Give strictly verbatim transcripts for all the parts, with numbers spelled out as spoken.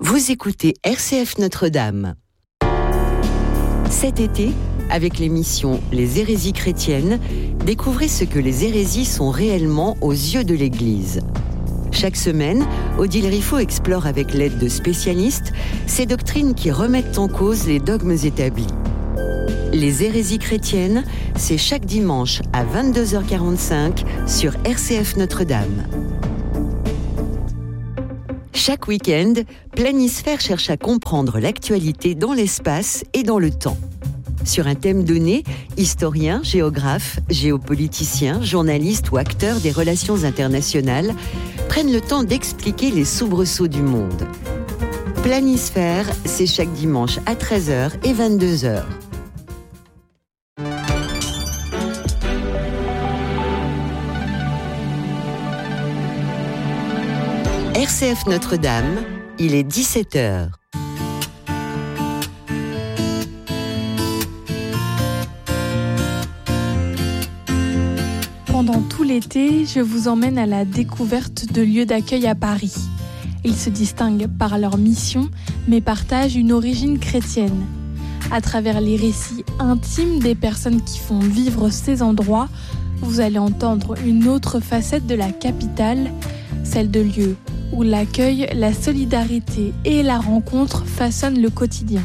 Vous écoutez R C F Notre-Dame. Cet été, avec l'émission Les hérésies chrétiennes, découvrez ce que les hérésies sont réellement aux yeux de l'Église. Chaque semaine, Odile Riffaut explore avec l'aide de spécialistes ces doctrines qui remettent en cause les dogmes établis. Les hérésies chrétiennes, c'est chaque dimanche à vingt-deux heures quarante-cinq sur R C F Notre-Dame. Chaque week-end, Planisphère cherche à comprendre l'actualité dans l'espace et dans le temps. Sur un thème donné, historiens, géographes, géopoliticiens, journalistes ou acteurs des relations internationales prennent le temps d'expliquer les soubresauts du monde. Planisphère, c'est chaque dimanche à treize heures et vingt-deux heures. R C F Notre-Dame, il est dix-sept heures. Pendant tout l'été, je vous emmène à la découverte de lieux d'accueil à Paris. Ils se distinguent par leur mission, mais partagent une origine chrétienne. À travers les récits intimes des personnes qui font vivre ces endroits, vous allez entendre une autre facette de la capitale, celle de lieux où l'accueil, la solidarité et la rencontre façonnent le quotidien.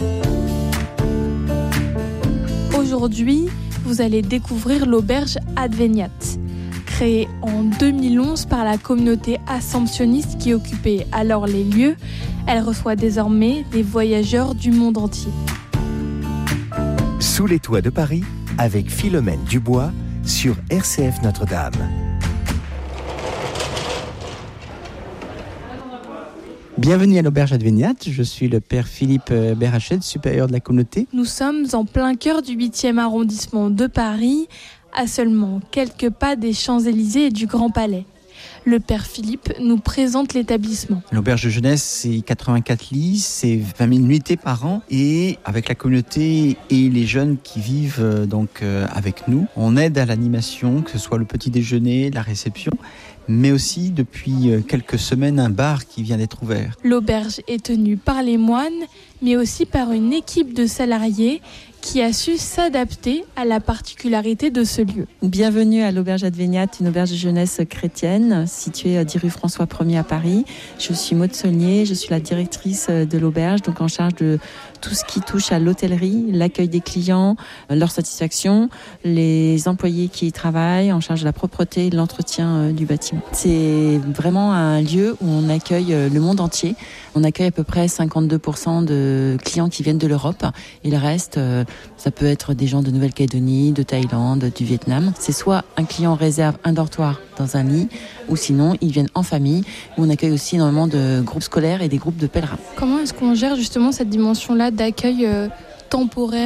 Aujourd'hui, vous allez découvrir l'auberge Adveniat. Créée en deux mille onze par la communauté assomptionniste qui occupait alors les lieux, elle reçoit désormais des voyageurs du monde entier. Sous les toits de Paris, avec Philomène Dubois sur R C F Notre-Dame. Bienvenue à l'auberge Adveniat, je suis le père Philippe Berachet, supérieur de la communauté. Nous sommes en plein cœur du huitième arrondissement de Paris, à seulement quelques pas des Champs-Élysées et du Grand Palais. Le père Philippe nous présente l'établissement. L'auberge de jeunesse, c'est quatre-vingt-quatre lits, c'est vingt mille nuitées par an. Et avec la communauté et les jeunes qui vivent donc avec nous, on aide à l'animation, que ce soit le petit déjeuner, la réception, mais aussi depuis quelques semaines un bar qui vient d'être ouvert. L'auberge est tenue par les moines, mais aussi par une équipe de salariés qui a su s'adapter à la particularité de ce lieu. Bienvenue à l'auberge Adveniat, une auberge de jeunesse chrétienne située à dix rue François premier à Paris. Je suis Maud Saulnier, je suis la directrice de l'auberge, donc en charge de tout ce qui touche à l'hôtellerie, l'accueil des clients, leur satisfaction, les employés qui y travaillent, en charge de la propreté et de l'entretien du bâtiment. C'est vraiment un lieu où on accueille le monde entier. On accueille à peu près cinquante-deux pour cent de clients qui viennent de l'Europe et le reste, ça peut être des gens de Nouvelle-Calédonie, de Thaïlande, du Vietnam. C'est soit un client réserve un dortoir dans un lit, ou sinon ils viennent en famille, où on accueille aussi énormément de groupes scolaires et des groupes de pèlerins. Comment est-ce qu'on gère justement cette dimension-là d'accueil euh, temporaire ?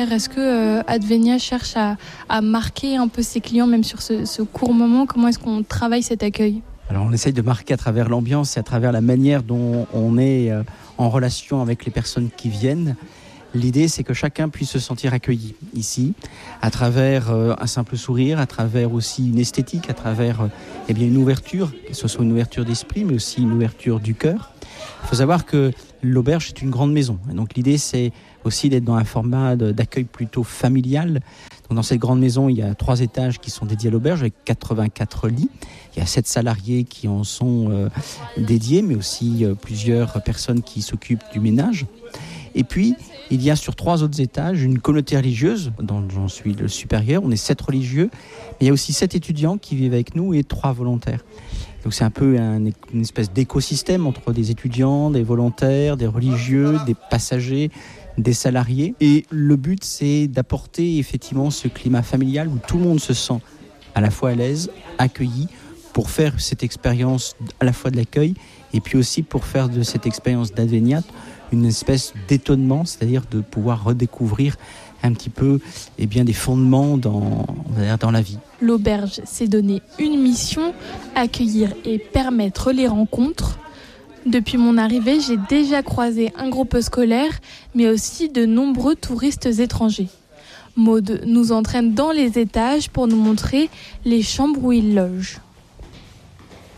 Est-ce que euh, Adveniat cherche à, à marquer un peu ses clients, même sur ce, ce court moment ? Comment est-ce qu'on travaille cet accueil ? Alors on essaye de marquer à travers l'ambiance et à travers la manière dont on est euh, en relation avec les personnes qui viennent. L'idée, c'est que chacun puisse se sentir accueilli ici, à travers euh, un simple sourire, à travers aussi une esthétique, à travers euh, eh bien une ouverture, que ce soit une ouverture d'esprit, mais aussi une ouverture du cœur. Il faut savoir que l'auberge, c'est une grande maison. Et donc l'idée, c'est aussi d'être dans un format de, d'accueil plutôt familial. Donc dans cette grande maison, il y a trois étages qui sont dédiés à l'auberge, avec quatre-vingt-quatre lits. Il y a sept salariés qui en sont euh, dédiés, mais aussi euh, plusieurs personnes qui s'occupent du ménage. Et puis, il y a sur trois autres étages une communauté religieuse, dont j'en suis le supérieur. On est sept religieux, mais il y a aussi sept étudiants qui vivent avec nous et trois volontaires. Donc c'est un peu un, une espèce d'écosystème entre des étudiants, des volontaires, des religieux, des passagers, des salariés. Et le but, c'est d'apporter effectivement ce climat familial où tout le monde se sent à la fois à l'aise, accueilli, pour faire cette expérience à la fois de l'accueil et puis aussi pour faire de cette expérience d'Adveniat une espèce d'étonnement, c'est-à-dire de pouvoir redécouvrir un petit peu eh bien, des fondements dans, dans la vie. L'auberge s'est donné une mission, accueillir et permettre les rencontres. Depuis mon arrivée, j'ai déjà croisé un groupe scolaire, mais aussi de nombreux touristes étrangers. Maud nous entraîne dans les étages pour nous montrer les chambres où ils logent.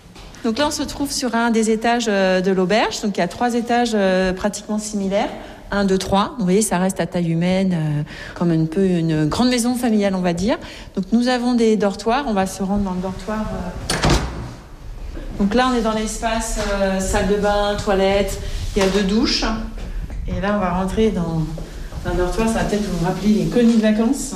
Donc là, on se trouve sur un des étages de l'auberge. Donc il y a trois étages euh, pratiquement similaires. Un, deux, trois. Vous voyez, ça reste à taille humaine, euh, comme un peu une grande maison familiale, on va dire. Donc nous avons des dortoirs. On va se rendre dans le dortoir. Euh... Donc là, on est dans l'espace euh, salle de bain, toilette. Il y a deux douches. Et là, on va rentrer dans, dans un dortoir. Ça va peut-être vous rappeler les colonies de vacances.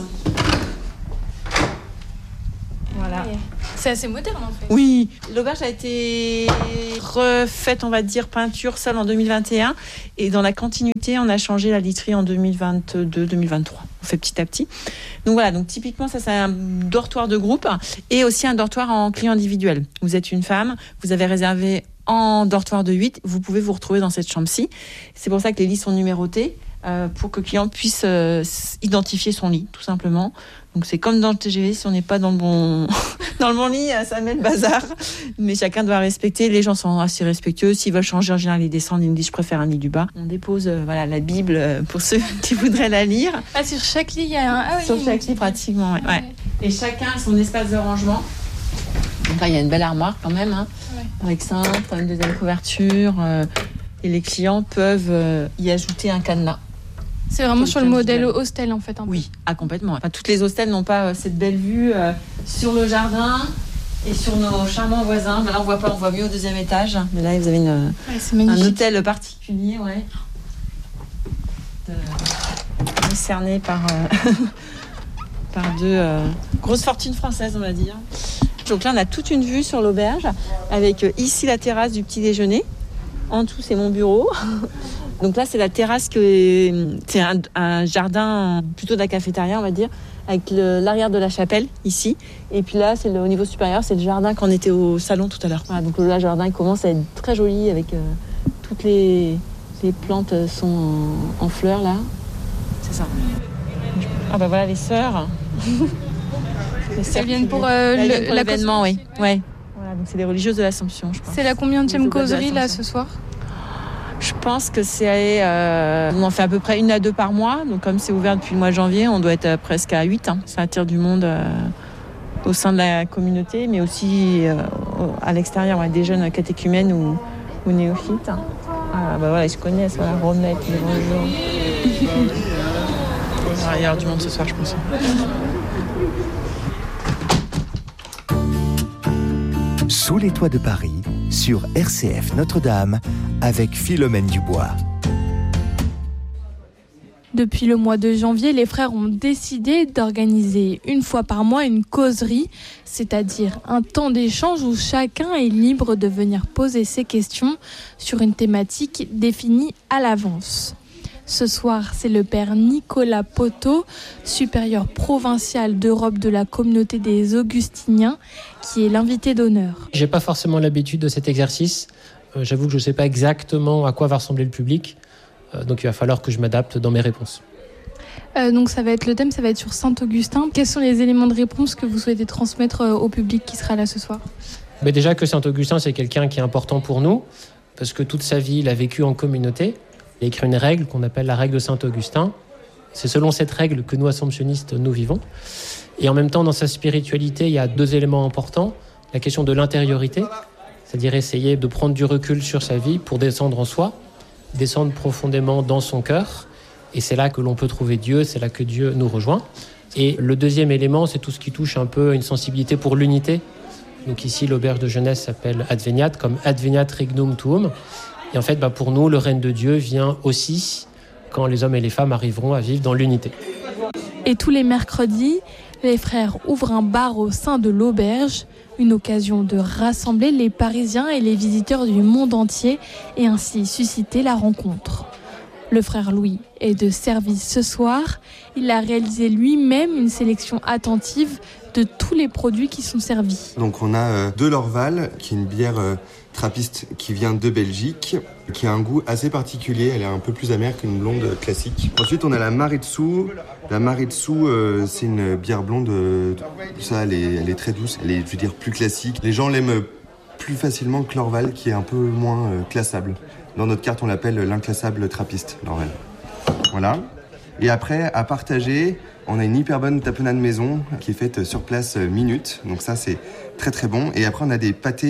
Voilà. C'est assez moderne en fait. Oui, l'auberge a été refaite, on va dire, peinture, salle en deux mille vingt et un. Et dans la continuité, on a changé la literie en deux mille vingt-deux deux mille vingt-trois. On fait petit à petit. Donc voilà, donc typiquement, ça c'est un dortoir de groupe et aussi un dortoir en client individuel. Vous êtes une femme, vous avez réservé en dortoir de huit, vous pouvez vous retrouver dans cette chambre-ci. C'est pour ça que les lits sont numérotés. Euh, pour que le client puisse euh, identifier son lit, tout simplement. Donc c'est comme dans le T G V, si on n'est pas dans le bon dans le bon lit, ça met le bazar. Mais chacun doit respecter. Les gens sont assez respectueux. S'ils veulent changer, en général, ils descendent. Ils me disent je préfère un lit du bas. On dépose euh, voilà la Bible euh, pour ceux qui voudraient la lire. Ah, sur chaque lit, il y a un. Ah, oui, sur chaque lit, pratiquement. Ouais. Ouais. Et chacun a son espace de rangement. Donc là, il y a une belle armoire quand même, hein, ouais. Avec cintre, une deuxième couverture. Euh, et les clients peuvent euh, y ajouter un cadenas. C'est vraiment sur le modèle hostel en fait. Un peu. Oui, ah, complètement. Enfin, toutes les hostels n'ont pas euh, cette belle vue euh, sur le jardin et sur nos charmants voisins. Ben là, on voit pas, on voit mieux au deuxième étage. Mais là, vous avez une, ouais, un hôtel particulier, ouais, de, décerné par euh, par deux euh, grosses fortunes françaises, on va dire. Donc là, on a toute une vue sur l'auberge avec euh, ici la terrasse du petit déjeuner. En dessous, c'est mon bureau. Donc là, c'est la terrasse, que c'est un, un jardin, plutôt de la cafétéria, on va dire, avec le, l'arrière de la chapelle, ici. Et puis là, c'est le, au niveau supérieur, c'est le jardin qu'on était au salon tout à l'heure. Voilà, donc là, le jardin il commence à être très joli, avec euh, toutes les, les plantes sont en, en fleurs, là. C'est ça. Ah bah voilà, les sœurs. les sœurs Elles viennent pour, euh, le, viennent pour la l'événement, oui. Ouais. Voilà, donc c'est les religieuses de l'Assomption, je crois. C'est la combienième causerie, là, ce soir ? Je pense que c'est, euh, on en fait à peu près une à deux par mois. Donc comme c'est ouvert depuis le mois de janvier, on doit être presque à huit. Hein. Ça attire du monde euh, au sein de la communauté, mais aussi euh, à l'extérieur, ouais, des jeunes catéchumènes ou, ou néophytes. Ah, bah voilà, ils se connaissent, voilà, Romette, les bonjours. Il va y avoir du monde ce soir, je pense. Sous les toits de Paris, sur R C F Notre-Dame, avec Philomène Dubois. Depuis le mois de janvier, les frères ont décidé d'organiser une fois par mois une causerie, c'est-à-dire un temps d'échange où chacun est libre de venir poser ses questions sur une thématique définie à l'avance. Ce soir, c'est le père Nicolas Poteau, supérieur provincial d'Europe de la communauté des Augustiniens, qui est l'invité d'honneur. J'ai pas forcément l'habitude de cet exercice. Euh, j'avoue que je ne sais pas exactement à quoi va ressembler le public. Euh, donc il va falloir que je m'adapte dans mes réponses. Euh, donc ça va être le thème, ça va être sur Saint-Augustin. Quels sont les éléments de réponse que vous souhaitez transmettre euh, au public qui sera là ce soir ? Mais déjà que Saint-Augustin, c'est quelqu'un qui est important pour nous, parce que toute sa vie, il a vécu en communauté. Il a écrit une règle qu'on appelle la règle de Saint-Augustin. C'est selon cette règle que nous, assomptionnistes, nous vivons. Et en même temps, dans sa spiritualité, il y a deux éléments importants. La question de l'intériorité, c'est-à-dire essayer de prendre du recul sur sa vie pour descendre en soi, descendre profondément dans son cœur. Et c'est là que l'on peut trouver Dieu, c'est là que Dieu nous rejoint. Et le deuxième élément, c'est tout ce qui touche un peu une sensibilité pour l'unité. Donc ici, l'auberge de jeunesse s'appelle Adveniat, comme Adveniat Regnum Tuum. Et en fait, bah pour nous, le règne de Dieu vient aussi quand les hommes et les femmes arriveront à vivre dans l'unité. Et tous les mercredis, les frères ouvrent un bar au sein de l'auberge, une occasion de rassembler les Parisiens et les visiteurs du monde entier et ainsi susciter la rencontre. Le frère Louis est de service ce soir. Il a réalisé lui-même une sélection attentive de tous les produits qui sont servis. Donc on a euh, de l'Orval, qui est une bière euh, trappiste qui vient de Belgique, qui a un goût assez particulier. Elle est un peu plus amère qu'une blonde classique. Ensuite on a la Maritsu. La Maritsu, euh, c'est une bière blonde. Euh, ça, elle est, elle est très douce. Elle est, je veux dire, plus classique. Les gens l'aiment plus facilement que l'Orval, qui est un peu moins euh, classable. Dans notre carte, on l'appelle l'inclassable trappiste, l'Orval. Voilà. Et après, à partager, on a une hyper bonne tapenade maison qui est faite sur place minute. Donc ça, c'est très très bon. Et après, on a des pâtés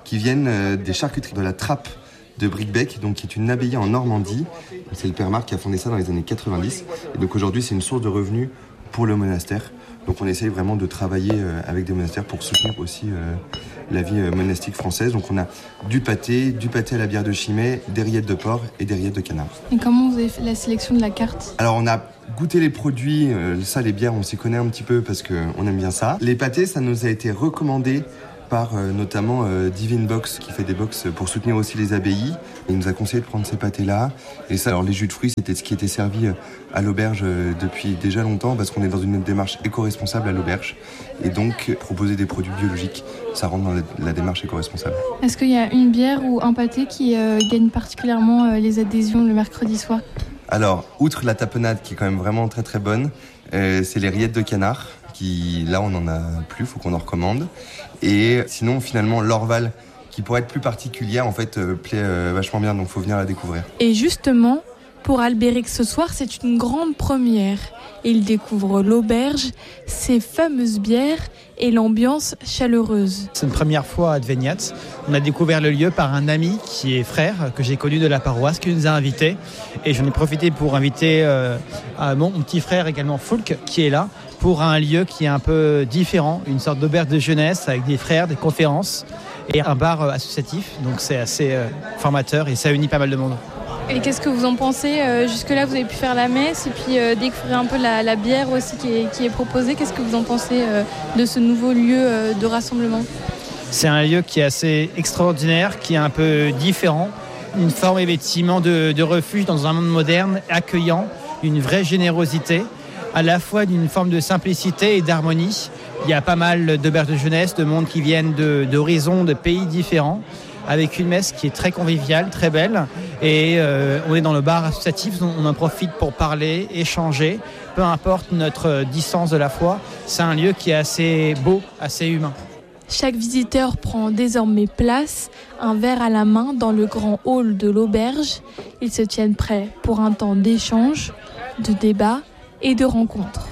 qui viennent euh, des charcuteries de la Trappe de Bricbec, donc qui est une abbaye en Normandie. C'est le père Marc qui a fondé ça dans les années quatre-vingt-dix. Et donc aujourd'hui, c'est une source de revenus pour le monastère. Donc on essaye vraiment de travailler euh, avec des monastères pour soutenir aussi euh, la vie euh, monastique française. Donc on a du pâté, du pâté à la bière de Chimay, des rillettes de porc et des rillettes de canard. Et comment vous avez fait la sélection de la carte ? Alors on a goûté les produits, euh, ça les bières on s'y connaît un petit peu parce qu'on aime bien ça. Les pâtés, ça nous a été recommandé par euh, notamment euh, Divine Box qui fait des box pour soutenir aussi les abbayes. Il nous a conseillé de prendre ces pâtés-là. Et ça, alors les jus de fruits, c'était ce qui était servi à l'auberge euh, depuis déjà longtemps parce qu'on est dans une démarche éco-responsable à l'auberge. Et donc, proposer des produits biologiques, ça rentre dans la, la démarche éco-responsable. Est-ce qu'il y a une bière ou un pâté qui euh, gagne particulièrement euh, les adhésions le mercredi soir ? Alors, outre la tapenade qui est quand même vraiment très très bonne, euh, c'est les rillettes de canard. Qui, là, on n'en a plus, il faut qu'on en recommande. Et sinon, finalement, l'Orval, qui pourrait être plus particulière, en fait, euh, plaît euh, vachement bien, donc il faut venir la découvrir. Et justement, pour Albéric ce soir, c'est une grande première. Il découvre l'auberge, ses fameuses bières et l'ambiance chaleureuse. C'est une première fois à Adveniat. On a découvert le lieu par un ami qui est frère, que j'ai connu de la paroisse, qui nous a invités. Et j'en ai profité pour inviter euh, mon, mon petit frère également, Foulk, qui est là, pour un lieu qui est un peu différent, une sorte d'auberge de jeunesse avec des frères, des conférences et un bar associatif. Donc c'est assez euh, formateur et ça unit pas mal de monde. Et qu'est-ce que vous en pensez ? euh, Jusque-là, vous avez pu faire la messe et puis euh, découvrir un peu la, la bière aussi qui est, qui est proposée. Qu'est-ce que vous en pensez euh, de ce nouveau lieu euh, de rassemblement ? C'est un lieu qui est assez extraordinaire, qui est un peu différent. Une forme effectivement de, de refuge dans un monde moderne, accueillant, une vraie générosité, à la fois d'une forme de simplicité et d'harmonie. Il y a pas mal d'auberges de jeunesse, de monde qui viennent de, d'horizons, de pays différents, avec une messe qui est très conviviale, très belle. Et euh, on est dans le bar associatif, on en profite pour parler, échanger, peu importe notre distance de la foi. C'est un lieu qui est assez beau, assez humain. Chaque visiteur prend désormais place, un verre à la main dans le grand hall de l'auberge. Ils se tiennent prêts pour un temps d'échange, de débat et de rencontres.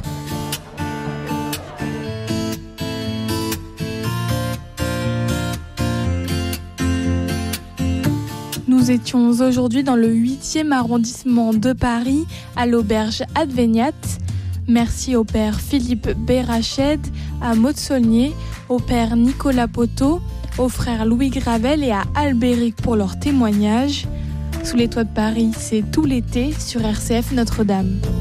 Nous étions aujourd'hui dans le huitième arrondissement de Paris, à l'auberge Adveniat. Merci au père Philippe Bérached, à Maud Saulnier, au père Nicolas Poteau, aux frères Louis Gravel et à Albéric pour leur témoignage. Sous les toits de Paris, c'est tout l'été sur R C F Notre-Dame.